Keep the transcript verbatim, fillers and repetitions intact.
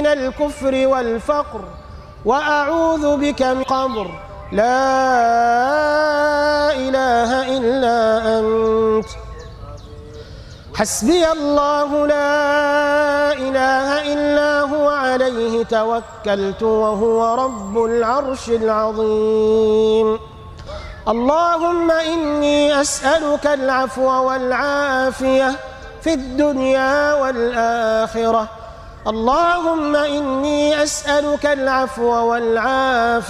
من الكفر والفقر، وأعوذ بك من قبر لا إله إلا أنت. حسبي الله لا إله إلا هو عليه توكلت وهو رب العرش العظيم. اللهم إني أسألك العفو والعافية في الدنيا والآخرة. اللهم إني أسألك العفو والعافية